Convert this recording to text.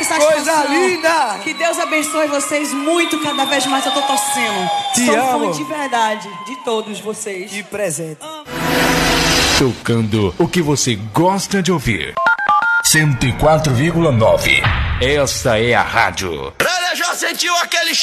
satisfação. Coisa linda! Que Deus abençoe vocês muito, cada vez mais eu tô torcendo. Sou fã de verdade de todos vocês. Que presente. Tocando o que você gosta de ouvir. 104,9. Esta é a rádio. Já sentiu aquele